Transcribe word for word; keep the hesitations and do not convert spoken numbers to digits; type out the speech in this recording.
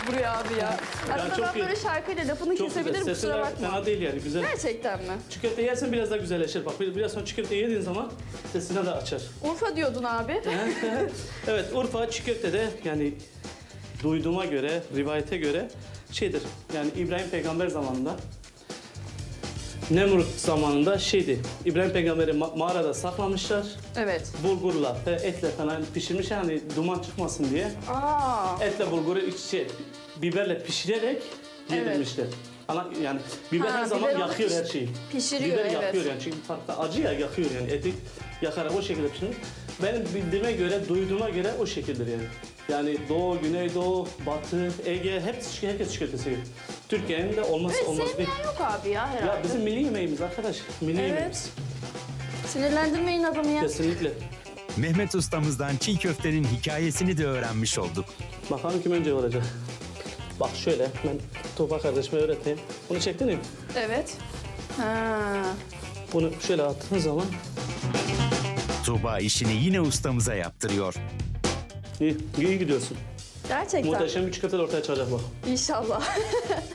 buraya abi ya. Arada çok ben iyi. böyle şarkıyla lafını Çok kesebilirim, güzel. Sesi kusura de bakma. fena değil yani, güzel. Gerçekten mi? Çiğ köfte yersen biraz daha güzelleşir. Bak bir- biraz sonra çiğ köfte yediğin zaman sesini de açar. Urfa diyordun abi. Evet, Urfa çiğ köfte de yani duyduğuma göre, rivayete göre şeydir. Yani İbrahim Peygamber zamanında, Nemrut zamanında şeydi. İbrahim Peygamber'i ma- mağarada saklamışlar. Evet. Bulgurla ve etle falan pişirmiş, yani duman çıkmasın diye. Aa. Etle bulguru iç şey, biberle pişirerek yedirmişler. Ana yani biber Ha, her zaman biber onu yakıyor piş- her şeyi. pişiriyor, Biber evet. yakıyor yani, çünkü farklı acı ya, yakıyor yani, eti yakarak o şekilde pişirmiş. Benim bildiğime göre, duyduğuma göre o şekildir yani. Yani Doğu, Güneydoğu, Batı, Ege hepsi herkes çiğ köfte seviyor. Türkiye'nin de olmazsa Evet, olmaz bir. sevmeyen yok abi ya herhalde. Ya bizim milli yemeğimiz arkadaş, milli Evet. yemeğimiz. Sinirlendirmeyin adamı ya. Kesinlikle. Mehmet ustamızdan çiğ köftenin hikayesini de öğrenmiş olduk. Bakalım kim önce olacak. Bak şöyle, ben Tuğba kardeşime öğreteyim. Bunu çektin mi? Evet. Ha. Bunu şöyle attığın zaman Tuğba işini yine ustamıza yaptırıyor. iyi, iyi gidiyorsun. Gerçekten. Muhteşem bir çikolata ortaya çıkacak bak. İnşallah.